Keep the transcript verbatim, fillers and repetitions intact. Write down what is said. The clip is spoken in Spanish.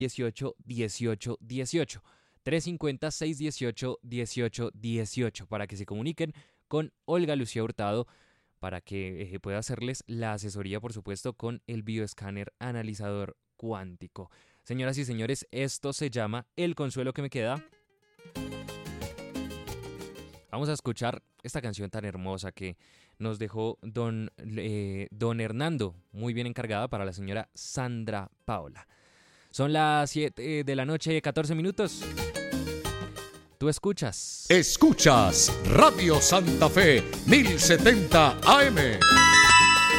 dieciocho, dieciocho, dieciocho. tres cinco cero, seis uno ocho, dieciocho, dieciocho para que se comuniquen con Olga Lucía Hurtado para que eh, pueda hacerles la asesoría, por supuesto, con el bioescáner analizador cuántico. Señoras y señores, esto se llama El Consuelo que me queda. Vamos a escuchar esta canción tan hermosa que nos dejó don, eh, don Hernando, muy bien encargada para la señora Sandra Paola. Son las siete de la noche, catorce minutos. Tú escuchas. Escuchas Radio Santa Fe mil setenta A M.